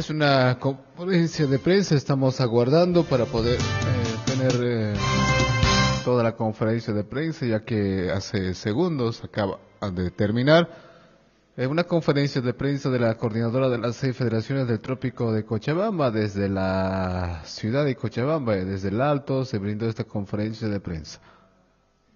Es una conferencia de prensa, estamos aguardando para poder tener toda la conferencia de prensa, ya que hace segundos acaba de terminar una conferencia de prensa de la coordinadora de las 6 federaciones del Trópico de Cochabamba. Desde la ciudad de Cochabamba, desde el Alto, se brindó esta conferencia de prensa.